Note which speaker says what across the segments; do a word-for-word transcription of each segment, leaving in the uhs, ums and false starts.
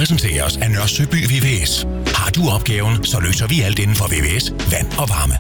Speaker 1: præsenteres af Nørre Søby V V S. Har du opgaven, så løser vi alt inden for V V S, vand og varme.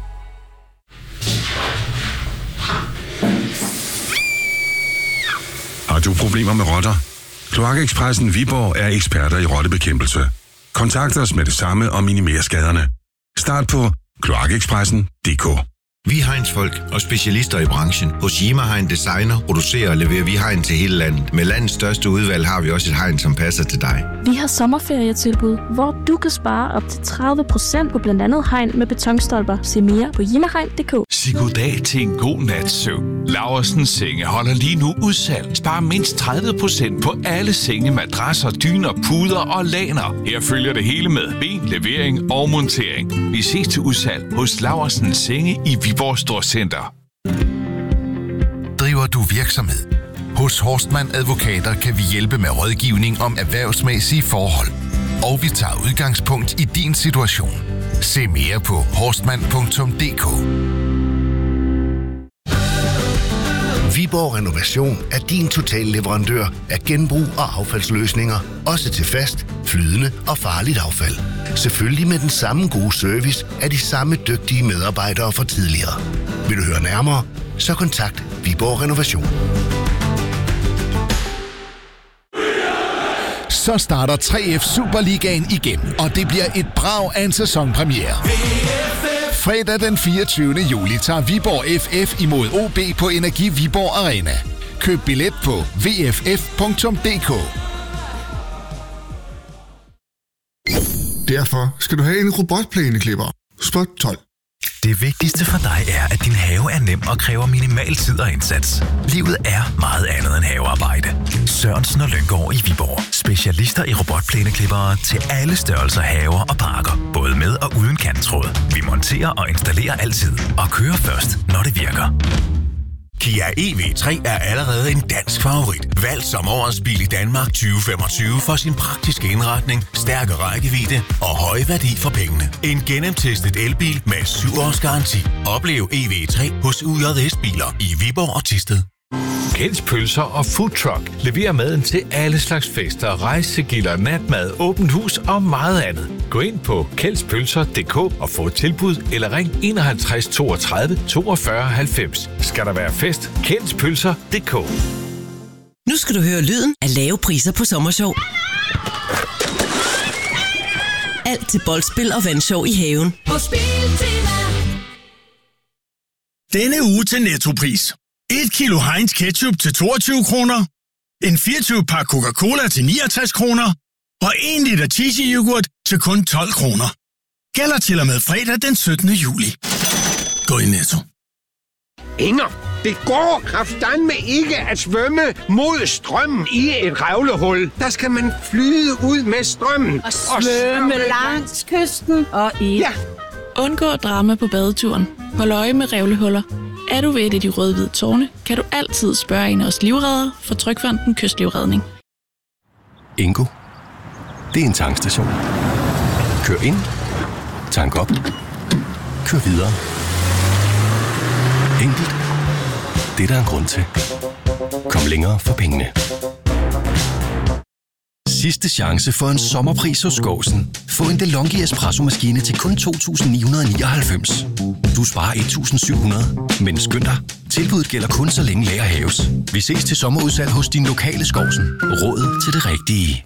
Speaker 2: Har du problemer med rotter? Kloakekspressen Viborg er eksperter i rottebekæmpelse. Kontakt os med det samme og minimer skaderne. Start på kloakekspressen punktum d k.
Speaker 3: Vi er hegnsfolk og specialister i branchen. Hos Jima Hegn Designer producerer og leverer vi hegn til hele landet. Med landets største udvalg har vi også et hegn, som passer til dig.
Speaker 4: Vi har sommerferietilbud, hvor du kan spare op til tredive procent på blandt andet hegn med betonstolper. Se mere på jimahegn punktum d k.
Speaker 5: Sig goddag til en god nats søvn. Laursens Senge holder lige nu udsalg. Spar mindst tredive procent på alle senge, madrasser, dyner, puder og laner. Her følger det hele med ben, levering og montering. Vi ses til udsalg hos Laursens Senge i Viborg Storcenter.
Speaker 6: Driver du virksomhed? Hos Horstmann Advokater kan vi hjælpe med rådgivning om erhvervsmæssige forhold. Og vi tager udgangspunkt i din situation. Se mere på horstmann punktum d k.
Speaker 7: Viborg Renovation er din totalleverandør af genbrug og affaldsløsninger, også til fast, flydende og farligt affald. Selvfølgelig med den samme gode service af de samme dygtige medarbejdere fra tidligere. Vil du høre nærmere, så kontakt Viborg Renovation.
Speaker 8: Så starter tre F Superligaen igen, og det bliver et brag af en sæsonpremiere. Fredag den fireogtyvende juli tager Viborg F F imod O B på Energi Viborg Arena. Køb billet på v f f punktum d k.
Speaker 9: Derfor skal du have en robotplæneklipper. Spot tolv.
Speaker 10: Det vigtigste for dig er, at din have er nem og kræver minimal tid og indsats. Livet er meget andet end havearbejde. Sørensen og Lynggaard i Viborg. Specialister i robotplæneklippere til alle størrelser haver og parker. Både med og uden kanttråd. Vi monterer og installerer altid. Og kører først, når det virker.
Speaker 1: Kia E V tre er allerede en dansk favorit. Valgt som årets bil i Danmark tyve femogtyve for sin praktiske indretning, stærke rækkevidde og høje værdi for pengene. En gennemtestet elbil med syv års garanti. Oplev E V tre hos U J S Biler i Viborg og Thisted.
Speaker 5: Kjelds Pølser og Food Truck leverer maden til alle slags fester, rejsegilder, natmad, åbent hus og meget andet. Gå ind på kjelds pølser punktum d k og få et tilbud eller ring enoghalvtreds toogtredive toogfyrre halvfems. Skal der være fest? Kjelds Pølser punktum d k.
Speaker 11: Nu skal du høre lyden af lave priser på Sommershow. Alt til boldspil og vandshow i haven.
Speaker 12: På Spiltema.
Speaker 13: Denne uge til Nettopris. et kilo Heinz ketchup til toogtyve kroner, en fireogtyve pakke Coca-Cola til niogtres kroner og en liter cheesy yoghurt til kun tolv kroner. Gælder til og med fredag den syttende juli. Gå i Netto.
Speaker 14: Inger, det går kraftedeme ikke at svømme mod strømmen i et revlehul. Der skal man flyde ud med strømmen.
Speaker 15: Og svømme langs kysten og i.
Speaker 14: Ja.
Speaker 15: Undgå drama på badeturen. Hold øje med revlehuller. Er du ved et af de røde-hvide tårne, kan du altid spørge en af os livreddere for Trygfonden Kystlivredning.
Speaker 16: Ingo. Det er en tankstation. Kør ind. Tank op. Kør videre. Enkelt. Det er der en grund til. Kom længere for pengene. Sidste chance for en sommerpris hos Gåsen. Få en DeLonghi Espresso-maskine til kun to tusind ni hundrede nioghalvfems. Du sparer et tusind syv hundrede, men skynd dig. Tilbuddet gælder kun så længe lager hæves. Vi ses til sommerudsalg hos din lokale Skovsen. Råd til det rigtige.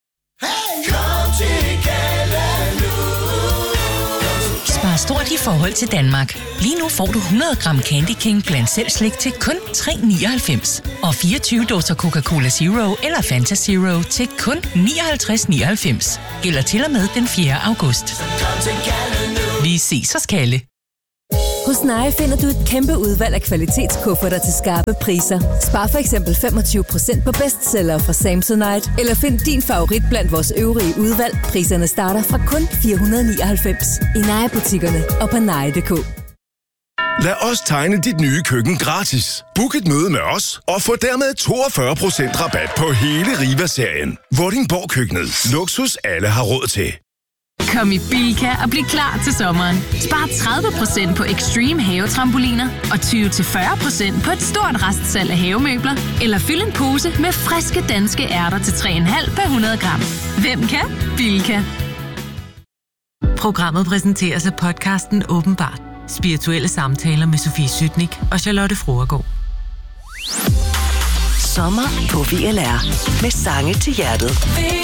Speaker 17: Spar stort i forhold til Danmark. Lige nu får du hundrede gram Candy King blandt selv slik til kun tre nioghalvfems. Og fireogtyve dåser Coca-Cola Zero eller Fanta Zero til kun nioghalvtreds nioghalvfems. Gælder til og med den fjerde august. Vi ses hos Kalle.
Speaker 18: Hos Nye finder du et kæmpe udvalg af kvalitetskufferter til skarpe priser. Spar for eksempel femogtyve procent på bestsellere fra Samsonite, eller find din favorit blandt vores øvrige udvalg. Priserne starter fra kun fire hundrede nioghalvfems i Nye-butikkerne og på nye punktum d k.
Speaker 19: Lad os tegne dit nye køkken gratis. Book et møde med os og få dermed toogfyrre procent rabat på hele Riva-serien. Vordingborg Køkkenet. Luksus alle har råd til.
Speaker 12: Kom i Bilka og bliv klar til sommeren. Spar tredive procent på Extreme havetrampoliner og tyve til fyrre procent på et stort restsalg af havemøbler. Eller fyld en pose med friske danske ærter til tre komma fem per hundrede gram. Hvem kan? Bilka.
Speaker 20: Programmet præsenteres af podcasten Åbenbart. Spirituelle samtaler med Sofie Sytnik og Charlotte Froergaard.
Speaker 21: Sommer på V L R med sange til hjertet.